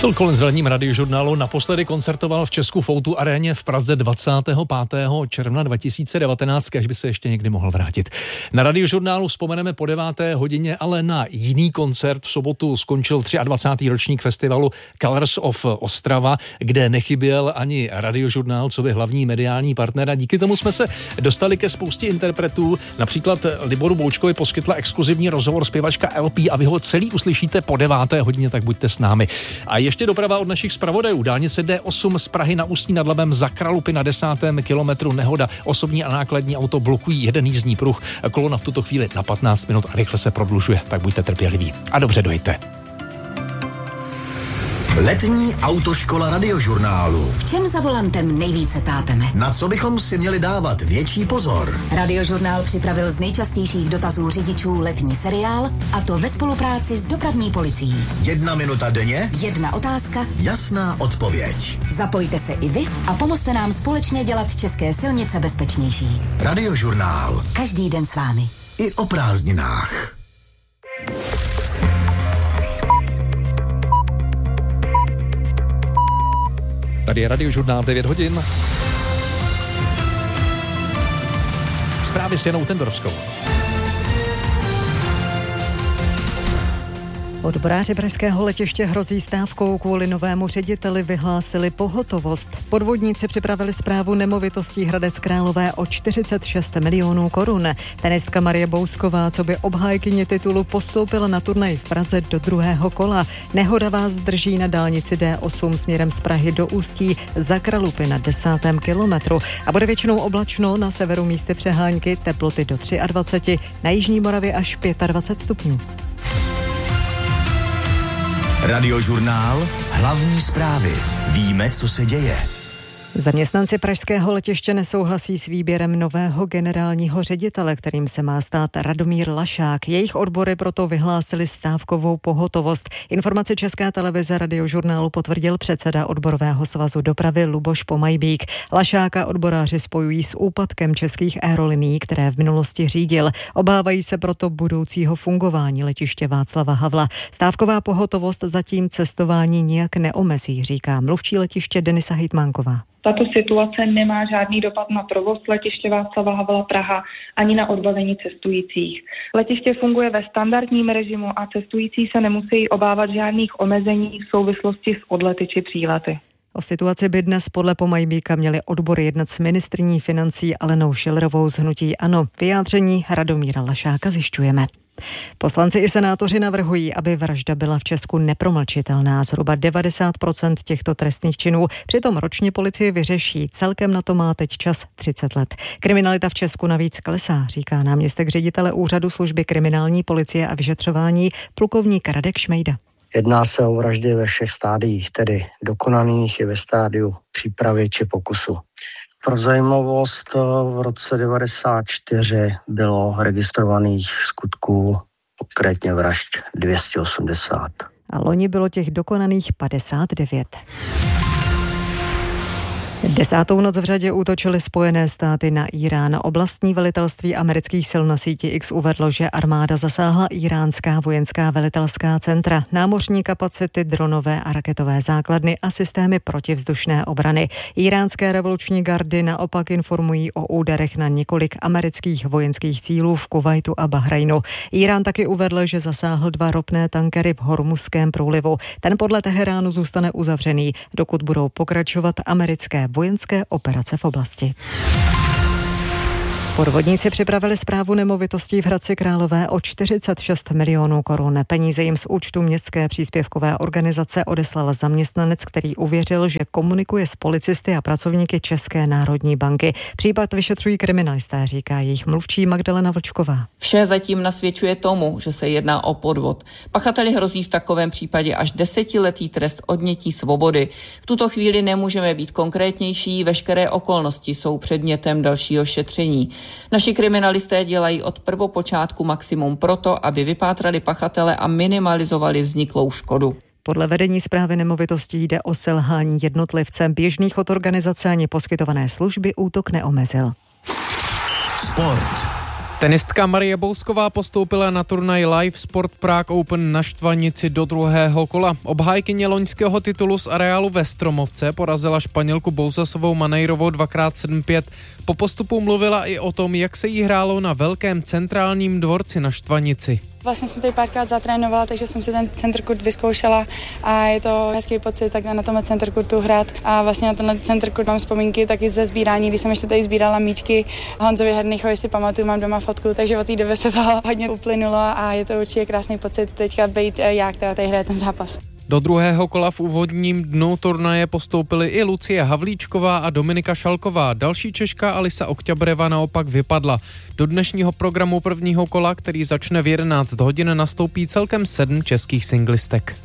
Phil Collins v ranním radiožurnálu naposledy koncertoval v Česku v O2 aréně v Praze 25. června 2019, až by se ještě někdy mohl vrátit. Na radiožurnálu vzpomeneme po 9. hodině, ale na jiný koncert. V sobotu skončil 23. ročník festivalu Colors of Ostrava, kde nechyběl ani radiožurnál, co by hlavní mediální partner. A díky tomu jsme se dostali ke spoustě interpretů. Například Liboru Boučkovi poskytla exkluzivní rozhovor zpěvačka LP a vy ho celý uslyšíte po 9. hodině, tak buďte s námi. A ještě doprava od našich zpravodajů. Dálnice D8 z Prahy na Ústí nad Labem za Kralupy na 10. kilometru nehoda. Osobní a nákladní auto blokují jeden jízdní pruh. Kolona v tuto chvíli na 15 minut a rychle se prodlužuje, tak buďte trpěliví. A dobře dojďte. Letní autoškola radiožurnálu. V čem za volantem nejvíce tápeme? Na co bychom si měli dávat větší pozor? Radiožurnál připravil z nejčastějších dotazů řidičů letní seriál, a to ve spolupráci s dopravní policií. 1 minuta denně? 1 otázka? Jasná odpověď. Zapojte se i vy a pomozte nám společně dělat české silnice bezpečnější. Radiožurnál. Každý den s vámi. I o prázdninách. Tady je radiožurnál 9 hodin. Zprávy s Janou Tendorovskou. Odboráři pražského letiště hrozí stávkou, kvůli novému řediteli vyhlásili pohotovost. Podvodníci připravili správu nemovitostí Hradec Králové o 46 milionů korun. Tenistka Marie Bousková, co by obhájkyně titulu, postoupila na turnaj v Praze do druhého kola. Nehoda vás drží na dálnici D8 směrem z Prahy do Ústí za Kralupy na 10. kilometru. A bude většinou oblačno, na severu místy přehánky, teploty do 23, na jižní Moravě až 25 stupňů. Radiožurnál. Hlavní zprávy. Víme, co se děje. Zaměstnanci pražského letiště nesouhlasí s výběrem nového generálního ředitele, kterým se má stát Radomír Lašák. Jejich odbory proto vyhlásili stávkovou pohotovost. Informaci České televize radiožurnálu potvrdil předseda odborového svazu dopravy Luboš Pomajbík. Lašáka odboráři spojují s úpadkem českých aerolinií, které v minulosti řídil. Obávají se proto budoucího fungování letiště Václava Havla. Stávková pohotovost zatím cestování nijak neomezí, říká mluvčí letiště Denisa Hejtmánková. Tato situace nemá žádný dopad na provoz letiště Václava Havla Praha ani na odbavení cestujících. Letiště funguje ve standardním režimu a cestující se nemusí obávat žádných omezení v souvislosti s odlety či přílety. O situaci by dnes podle Pomajbíka měli odbory jednat s ministryní financí Alenou Schillerovou z hnutí ANO. Vyjádření Radomíra Lašáka zjišťujeme. Poslanci i senátoři navrhují, aby vražda byla v Česku nepromlčitelná. Zhruba 90% těchto trestných činů přitom ročně policie vyřeší. Celkem na to má teď čas 30 let. Kriminalita v Česku navíc klesá, říká náměstek ředitele Úřadu služby kriminální policie a vyšetřování plukovník Radek Šmejda. Jedná se o vraždy ve všech stádiích, tedy dokonaných i ve stádiu přípravy či pokusu. Pro zajímavost, v roce 1994 bylo registrovaných skutků, konkrétně vražd 280. A loni bylo těch dokonaných 59. 10. noc v řadě útočily Spojené státy na Irán. Oblastní velitelství amerických sil na síti X uvedlo, že armáda zasáhla iránská vojenská velitelská centra, námořní kapacity, dronové a raketové základny a systémy protivzdušné obrany. Iránské revoluční gardy naopak informují o úderech na několik amerických vojenských cílů v Kuvajtu a Bahrajnu. Irán taky uvedl, že zasáhl 2 ropné tankery v Hormuzském průlivu. Ten podle Teheránu zůstane uzavřený, dokud budou pokračovat americké vojenské operace v oblasti. Podvodníci připravili správu nemovitostí v Hradci Králové o 46 milionů korun. Peníze jim z účtu městské příspěvkové organizace odeslal zaměstnanec, který uvěřil, že komunikuje s policisty a pracovníky České národní banky. Případ vyšetřují kriminalisté, říká jejich mluvčí Magdalena Vlčková. Vše zatím nasvědčuje tomu, že se jedná o podvod. Pachateli hrozí v takovém případě až 10letý trest odnětí svobody. V tuto chvíli nemůžeme být konkrétnější, veškeré okolnosti jsou předmětem dalšího šetření. Naši kriminalisté dělají od prvopočátku maximum proto, aby vypátrali pachatele a minimalizovali vzniklou škodu. Podle vedení správy nemovitostí jde o selhání jednotlivce. Běžných od organizace ani poskytované služby útok neomezil. Sport. Tenistka Marie Bousková postoupila na turnaj Live Sport Prague Open na Štvanici do druhého kola. Obhájkyně loňského titulu z areálu ve Stromovce porazila Španělku Bouzasovou Maneirovou 2x7-5. Po postupu mluvila i o tom, jak se jí hrálo na velkém centrálním dvorci na Štvanici. Vlastně jsem tady párkrát zatrénovala, takže jsem si ten centercourt vyzkoušela a je to hezký pocit tak na tomhle centercourtu hrát. A vlastně na tenhle centercourt mám vzpomínky taky ze sbírání, když jsem ještě tady sbírala míčky Honzovi Hernichovi, si pamatuju, mám doma fotku, takže od té doby se toho hodně uplynulo a je to určitě krásný pocit teďka být já, která tady hraje ten zápas. Do druhého kola v úvodním dnu turnaje postoupily i Lucie Havlíčková a Dominika Šalková. Další Češka Alisa Okťabreva naopak vypadla. Do dnešního programu prvního kola, který začne v 11 hodin, nastoupí celkem 7 českých singlistek.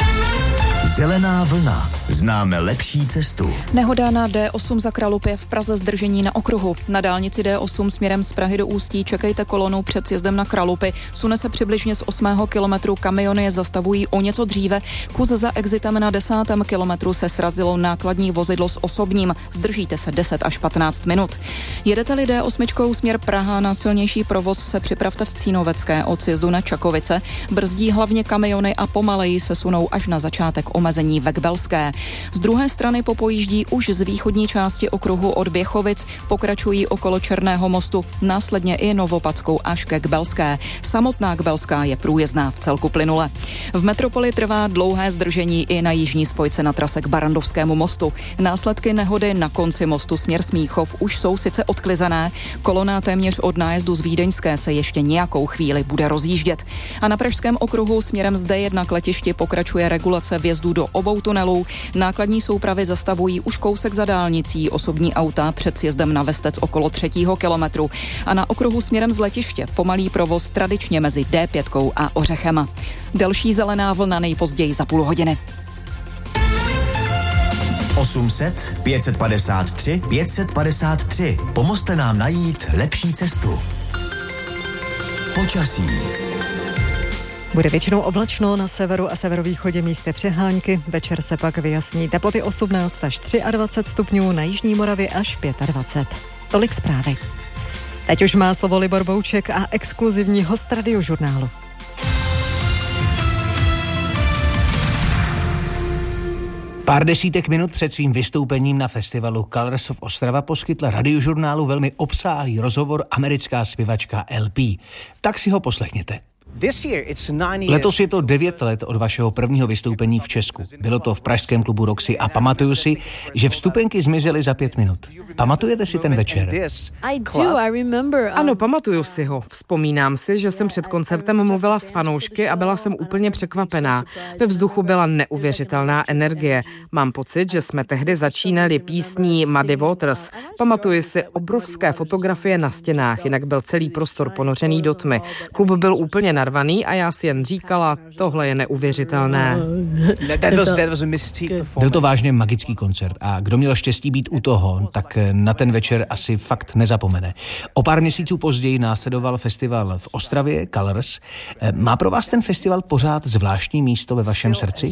Zelená vlna. Známe lepší cestu. Nehoda na D8 za Kralupě, v Praze zdržení na okruhu. Na dálnici D8 směrem z Prahy do Ústí čekejte kolonu před sjezdem na Kralupy. Sune se přibližně z 8. kilometru, kamiony je zastavují o něco dříve. Kus za exitem na 10. kilometru se srazilo nákladní vozidlo s osobním. Zdržíte se 10 až 15 minut. Jedete-li D8 směr Praha na silnější provoz, se připravte v Cínovecké od sjezdu na Čakovice. Brzdí hlavně kamiony a pomaleji se sunou až na začátek omezení ve Kbelské. Z druhé strany popojíždí už z východní části okruhu od Běchovic, pokračují okolo Černého mostu, následně i Novopadskou až ke Kbelské. Samotná Kbelská je průjezdná v celku plynule. V metropoli trvá dlouhé zdržení i na jižní spojce na trase k Barandovskému mostu. Následky nehody na konci mostu směr Smíchov už jsou sice odklizené, kolona téměř od nájezdu z Vídeňské se ještě nějakou chvíli bude rozjíždět. A na pražském okruhu směrem z D1 k letišti pokračuje regulace vjezdu do obou tunelů. Nákladní soupravy zastavují už kousek za dálnicí, osobní auta před sjezdem na Vestec okolo 3. kilometru. A na okruhu směrem z letiště pomalý provoz tradičně mezi D5 a Ořechem. Delší zelená vlna nejpozději za půl hodiny. 800 553 553. Pomozte nám najít lepší cestu. Počasí. Bude většinou oblačno, na severu a severovýchodě místy přehánky, večer se pak vyjasní, teploty 18 až 23 stupňů, na jižní Moravě až 25. Tolik zprávy. Teď už má slovo Libor Bouček a exkluzivní host Radiožurnálu. Pár desítek minut před svým vystoupením na festivalu Colors of Ostrava poskytla Radiožurnálu velmi obsáhlý rozhovor americká zpěvačka LP. Tak si ho poslechněte. Letos je to 9 let od vašeho prvního vystoupení v Česku. Bylo to v pražském klubu Roxy a pamatuju si, že vstupenky zmizely za 5 minut. Pamatujete si ten večer? Ano, pamatuju si ho. Vzpomínám si, že jsem před koncertem mluvila s fanoušky a byla jsem úplně překvapená. Ve vzduchu byla neuvěřitelná energie. Mám pocit, že jsme tehdy začínali písní Muddy Waters. Pamatuji si obrovské fotografie na stěnách, jinak byl celý prostor ponořený do tmy. Klub byl úplně narvaný a já si jen říkala, tohle je neuvěřitelné. Byl to vážně magický koncert a kdo měl štěstí být u toho, tak na ten večer asi fakt nezapomene. O pár měsíců později následoval festival v Ostravě, Colors. Má pro vás ten festival pořád zvláštní místo ve vašem srdci?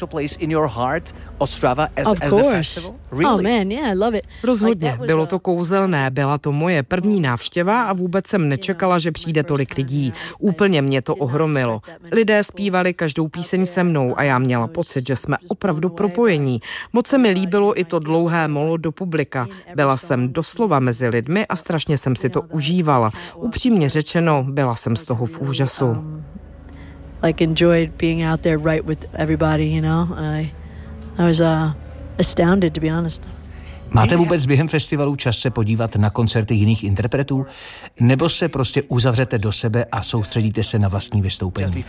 Rozhodně, bylo to kouzelné, byla to moje první návštěva a vůbec jsem nečekala, že přijde tolik lidí. Úplně mě to ohromilo. Lidé zpívali každou píseň se mnou a já měla pocit, že jsme opravdu propojení. Moc se mi líbilo i to dlouhé molo do publika. Byla jsem doslova mezi lidmi a strašně jsem si to užívala. Upřímně řečeno, byla jsem z toho v úžasu. Enjoyed being out there right with everybody, you know. I was astounded, to be honest. Máte vůbec během festivalu čas se podívat na koncerty jiných interpretů? Nebo se prostě uzavřete do sebe a soustředíte se na vlastní vystoupení?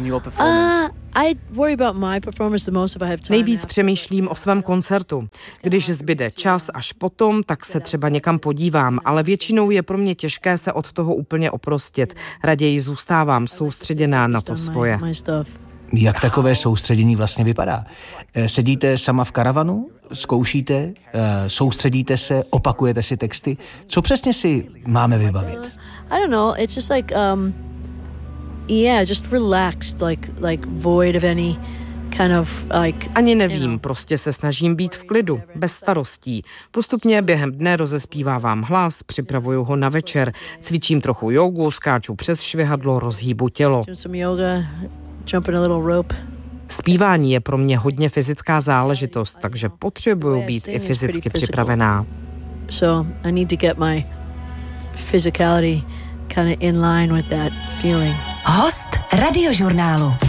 Nejvíc přemýšlím o svém koncertu. Když zbyde čas až potom, tak se třeba někam podívám, ale většinou je pro mě těžké se od toho úplně oprostit. Raději zůstávám soustředěná na to svoje. Jak takové soustředění vlastně vypadá? Sedíte sama v karavanu? Zkoušíte? Soustředíte se? Opakujete si texty? Co přesně si máme vybavit? I don't know, it's just just relaxed, like void of any Ani nevím, prostě se snažím být v klidu, bez starostí. Postupně během dne rozespívávám hlas, připravuju ho na večer, cvičím trochu jogu, skáču přes švihadlo, rozhýbu tělo. Zpívání je pro mě hodně fyzická záležitost, takže potřebuju být i fyzicky připravená. So I need to get my physicality kind of in line with that feeling. Host Radiožurnálu.